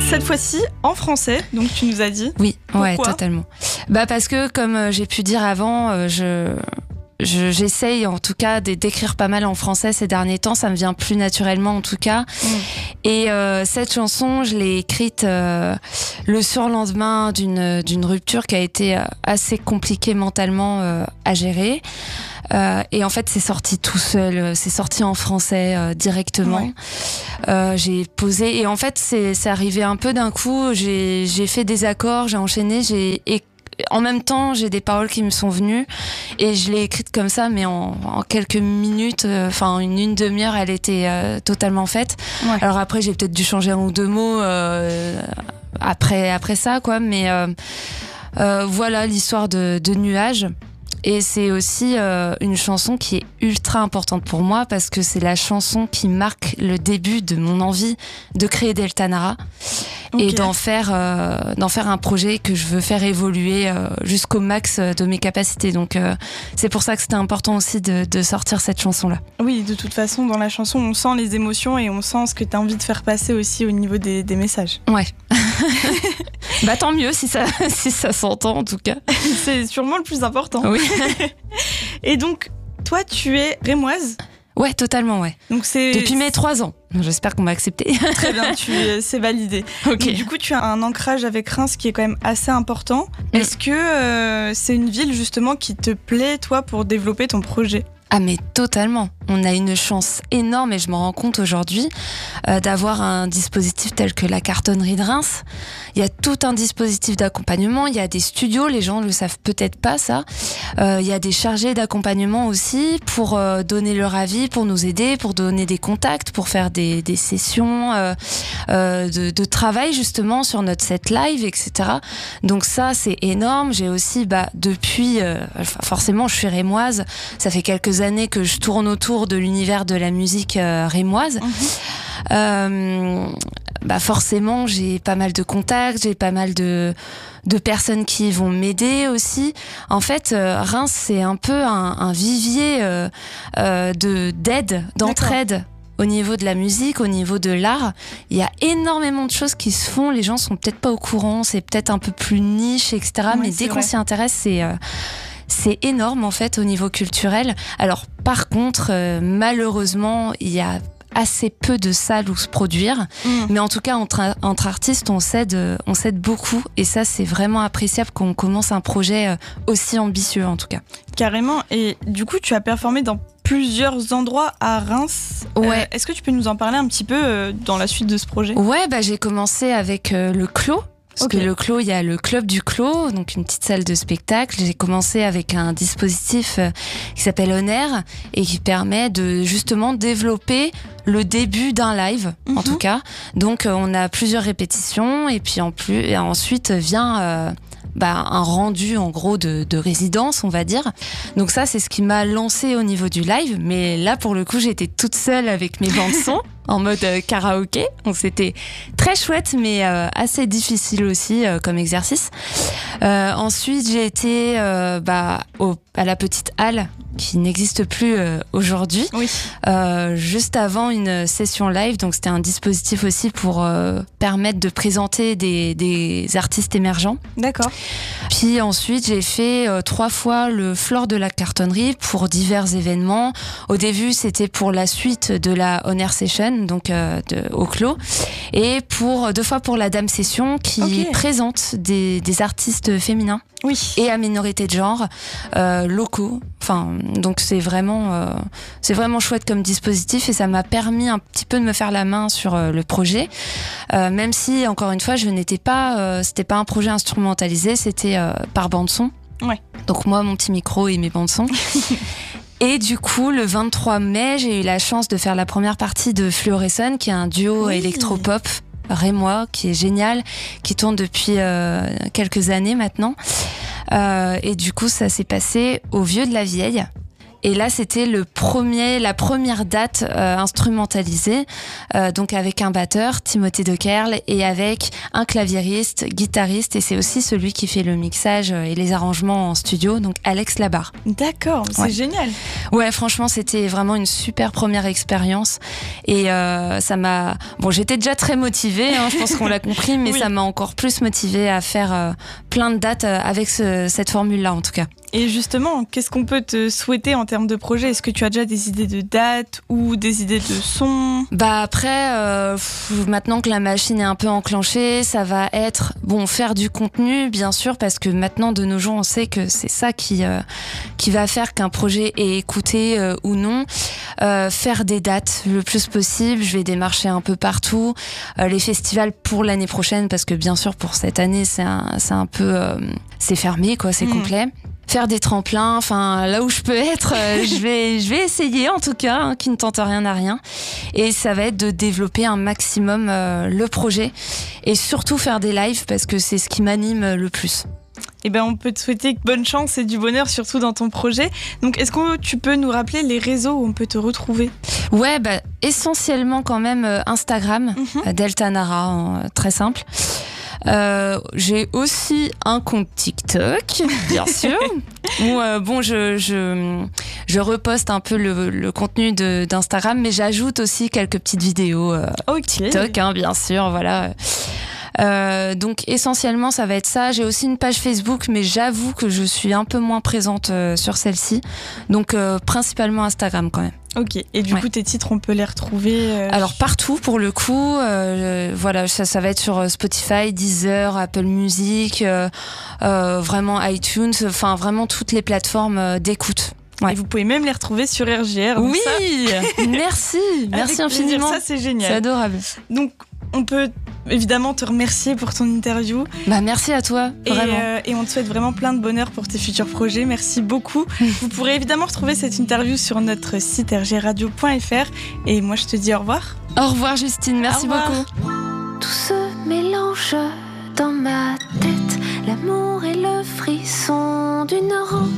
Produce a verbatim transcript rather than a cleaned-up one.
Cette fois-ci en français, donc tu nous as dit. Oui, ouais, Pourquoi ? totalement. Bah parce que comme euh, j'ai pu dire avant, euh, je, je j'essaye en tout cas de- d'écrire pas mal en français ces derniers temps. Ça me vient plus naturellement en tout cas. Mmh. Et euh, cette chanson, je l'ai écrite euh, le surlendemain d'une d'une rupture qui a été euh, assez compliquée mentalement euh, à gérer. Euh, et en fait, c'est sorti tout seul, euh, c'est sorti en français euh, directement. Ouais. Euh, j'ai posé et en fait, c'est c'est arrivé un peu d'un coup. J'ai j'ai fait des accords, j'ai enchaîné, j'ai et en même temps, j'ai des paroles qui me sont venues et je l'ai écrite comme ça, mais en, en quelques minutes, enfin euh, une, une demi-heure, elle était euh, totalement faite. Ouais. Alors après, j'ai peut-être dû changer un ou deux mots euh, après après ça, quoi. Mais euh, euh, voilà l'histoire de, de Nuages. Et c'est aussi euh, une chanson qui est ultra importante pour moi parce que c'est la chanson qui marque le début de mon envie de créer Delta Nara Okay. et d'en faire, euh, d'en faire un projet que je veux faire évoluer euh, jusqu'au max de mes capacités. Donc euh, c'est pour ça que c'était important aussi de, de sortir cette chanson-là. Oui, de toute façon, dans la chanson, on sent les émotions et on sent ce que tu as envie de faire passer aussi au niveau des, des messages. Ouais. Bah tant mieux si ça, si ça s'entend en tout cas. C'est sûrement le plus important. Oui. Et donc, toi, tu es rémoise. Ouais, totalement, ouais. Donc c'est Depuis mes trois ans. J'espère qu'on m'a accepté. très bien, tu, c'est validé. Ok. Donc, du coup, tu as un ancrage avec Reims qui est quand même assez important. Mm. Est-ce que euh, c'est une ville justement qui te plaît, toi, pour développer ton projet ? Ah mais totalement. On a une chance énorme et je m'en rends compte aujourd'hui euh, d'avoir un dispositif tel que la cartonnerie de Reims. Il y a tout un dispositif d'accompagnement, il y a des studios, les gens ne le savent peut-être pas ça. Euh, il y a des chargés d'accompagnement aussi pour euh, donner leur avis, pour nous aider, pour donner des contacts, pour faire des, des sessions euh, euh, de, de travail justement sur notre set live, et cetera. Donc ça c'est énorme. J'ai aussi bah depuis, euh, enfin, forcément je suis rémoise, ça fait quelques années que je tourne autour de l'univers de la musique euh, rémoise. Mhm. Euh, bah forcément j'ai pas mal de contacts, j'ai pas mal de de personnes qui vont m'aider aussi. En fait, euh, Reims c'est un peu un, un vivier euh, euh, de d'aide, d'entraide. Au niveau de la musique, au niveau de l'art, il y a énormément de choses qui se font. Les gens sont peut-être pas au courant, c'est peut-être un peu plus niche, et cetera. Ouais, mais c'est dès qu'on vrai. s'y intéresse, c'est euh, c'est énorme en fait au niveau culturel. Alors par contre, euh, malheureusement, il y a assez peu de salles où se produire, Mmh. mais en tout cas entre, entre artistes on s'aide, euh, on s'aide beaucoup et ça c'est vraiment appréciable qu'on commence un projet euh, aussi ambitieux en tout cas. Carrément. Et du coup, tu as performé dans plusieurs endroits à Reims. Ouais. Euh, est-ce que tu peux nous en parler un petit peu euh, dans la suite de ce projet ? Ouais, bah j'ai commencé avec euh, le Clos. Parce Ok. que le Clos, il y a le Club du Clos, donc une petite salle de spectacle. J'ai commencé avec un dispositif euh, qui s'appelle On Air et qui permet de justement développer le début d'un live, Mhm. en tout cas. Donc euh, on a plusieurs répétitions et puis en plus et ensuite vient euh, bah, un rendu en gros de, de résidence, on va dire. Donc ça, c'est ce qui m'a lancé au niveau du live. Mais là, pour le coup, j'étais toute seule avec mes bandes son en mode euh, karaoké. Donc c'était très chouette, mais euh, assez difficile aussi euh, comme exercice. Euh, ensuite, j'ai été euh, bah, au, à la petite halle qui n'existe plus euh, aujourd'hui. Oui. Euh, juste avant une session live, donc c'était un dispositif aussi pour euh, permettre de présenter des, des artistes émergents. D'accord. Puis ensuite, j'ai fait euh, trois fois le floor de la cartonnerie pour divers événements. Au début, c'était pour la suite de la On Air Session, donc euh, de, au Clos, et pour deux fois pour la Dame Session qui Ok. présente des, des artistes féminins Oui. et à minorité de genre euh, locaux. Enfin, donc c'est vraiment, euh, c'est vraiment chouette comme dispositif et ça m'a permis un petit peu de me faire la main sur euh, le projet. Euh, même si encore une fois, je n'étais pas, euh, c'était pas un projet instrumentalisé, c'était euh, par bande son. Ouais. Donc moi, mon petit micro et mes bandes son. Et du coup, le vingt-trois mai, j'ai eu la chance de faire la première partie de Fluorescence, qui est un duo Oui. électropop rémois, qui est génial, qui tourne depuis euh, quelques années maintenant. Euh, et du coup, ça s'est passé au Vieux de la Vieille, Et là, c'était le premier, la première date euh, instrumentalisée, euh, donc avec un batteur, Timothée Dekerle, et avec un claviériste, guitariste, et c'est aussi celui qui fait le mixage et les arrangements en studio, donc Alex Labarre. D'accord, c'est Ouais. génial. Ouais, franchement, c'était vraiment une super première expérience, et euh, ça m'a. Bon, j'étais déjà très motivée, hein, je pense qu'on l'a compris, mais Oui. ça m'a encore plus motivée à faire euh, plein de dates euh, avec ce, cette formule-là, en tout cas. Et justement, qu'est-ce qu'on peut te souhaiter en termes de projet ? Est-ce que tu as déjà des idées de dates ou des idées de sons ? Bah après, euh, pff, maintenant que la machine est un peu enclenchée, ça va être bon faire du contenu, bien sûr, parce que maintenant de nos jours, on sait que c'est ça qui euh, qui va faire qu'un projet est écouté euh, ou non. Euh, faire des dates le plus possible. Je vais démarcher un peu partout. Euh, les festivals pour l'année prochaine, parce que bien sûr pour cette année, c'est un c'est un peu euh, c'est fermé quoi, c'est Mmh. complet. Faire des tremplins, enfin là où je peux être, euh, je vais je vais essayer en tout cas, hein, qui ne tente rien à rien. Et ça va être de développer un maximum euh, le projet et surtout faire des lives parce que c'est ce qui m'anime le plus. Eh ben, on peut te souhaiter bonne chance et du bonheur, surtout dans ton projet. Donc, est-ce que tu peux nous rappeler les réseaux où on peut te retrouver ? Ouais, bah essentiellement quand même euh, Instagram, Mhm. euh, Delta Nara, hein, très simple. Euh, j'ai aussi un compte TikTok, bien sûr, où euh, bon, je, je, je reposte un peu le, le contenu de, d'Instagram, mais j'ajoute aussi quelques petites vidéos euh, Ok. TikTok, hein, bien sûr, voilà. Euh, donc essentiellement ça va être ça. J'ai aussi une page Facebook, mais j'avoue que je suis un peu moins présente euh, sur celle-ci. Donc euh, principalement Instagram quand même. Ok. Et du Ouais. coup, tes titres, on peut les retrouver euh, Alors partout pour le coup, euh, voilà, ça, ça va être sur Spotify, Deezer, Apple Music, euh, euh, vraiment iTunes, enfin vraiment toutes les plateformes euh, d'écoute. Ouais. Et vous pouvez même les retrouver sur R G R. donc Oui, ça, merci, merci avec plaisir. infiniment. Ça, c'est C'est génial. adorable. Donc, on peut évidemment te remercier pour ton interview. Bah merci à toi, Et, vraiment. euh, et on te souhaite vraiment plein de bonheur pour tes futurs projets. Merci beaucoup. Vous pourrez évidemment retrouver cette interview sur notre site r g radio point f r. Et moi, je te dis au revoir. Au revoir Justine, merci Au revoir. beaucoup. Tout se mélange dans ma tête, l'amour et le frisson d'une rose.